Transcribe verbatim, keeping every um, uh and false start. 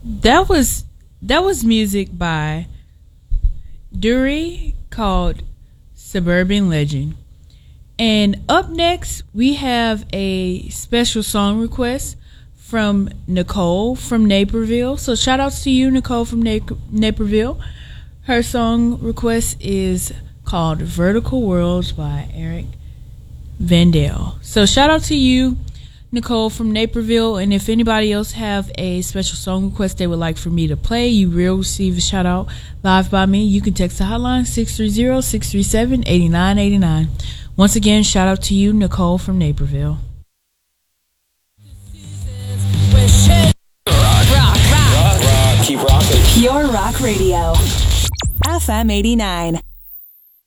That was that was music by Dury called Suburban Legend. And up next, we have a special song request from Nicole from Naperville. So shout outs to you, Nicole from Na- Naperville. Her song request is called Vertical Worlds by Eric Vandale. So shout out to you, Nicole from Naperville. And if anybody else have a special song request they would like for me to play, you will receive a shout out live by me. You can text the hotline six three zero, six three seven, eight nine eight nine. Once again, shout out to you, Nicole from Naperville. Rock, rock, rock, rock, rock. Keep rocking. Pure Rock Radio. F M eighty-nine.